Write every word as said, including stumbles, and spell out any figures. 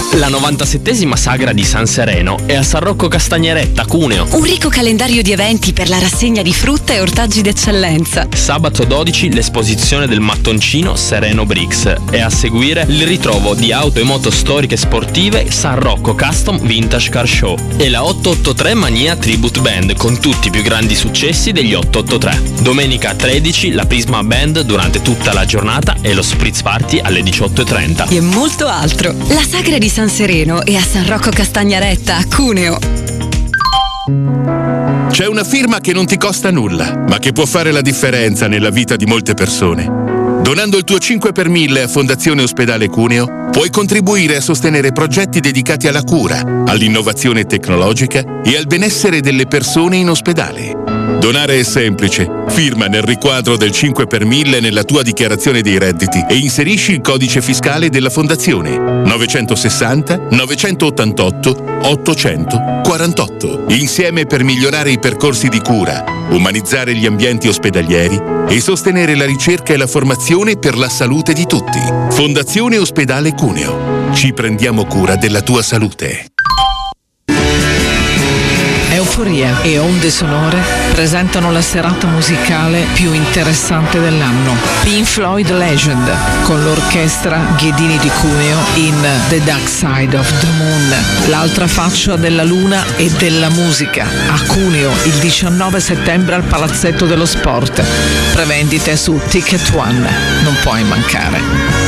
La novantasettesima sagra di San Sereno è a San Rocco Castagneretta, Cuneo. Un ricco calendario di eventi per la rassegna di frutta e ortaggi d'eccellenza. Sabato dodici l'esposizione del mattoncino Sereno Bricks e a seguire il ritrovo di auto e moto storiche sportive San Rocco Custom Vintage Car Show e la ottocentoottantatré Mania Tribute Band con tutti i più grandi successi degli ottocentoottantatré. Domenica tredici la Prisma Band durante tutta la giornata e lo Spritz Party alle diciotto e trenta. E molto altro. La sagra di San Sereno è a San Rocco Castagneretta, a Cuneo. C'è una firma che non ti costa nulla, ma che può fare la differenza nella vita di molte persone. Donando il tuo cinque per mille a Fondazione Ospedale Cuneo, puoi contribuire a sostenere progetti dedicati alla cura, all'innovazione tecnologica e al benessere delle persone in ospedale. Donare è semplice. Firma nel riquadro del cinque per mille nella tua dichiarazione dei redditi e inserisci il codice fiscale della Fondazione novecentosessanta novecentottantotto ottocentoquarantotto. Insieme per migliorare i percorsi di cura, umanizzare gli ambienti ospedalieri e sostenere la ricerca e la formazione per la salute di tutti. Fondazione Ospedale Cuneo. Ci prendiamo cura della tua salute. Euforia e Onde Sonore presentano la serata musicale più interessante dell'anno. Pink Floyd Legend con l'orchestra Ghedini di Cuneo in The Dark Side of the Moon, l'altra faccia della luna e della musica, a Cuneo il diciannove settembre al Palazzetto dello Sport. Prevendite su Ticket One, non puoi mancare.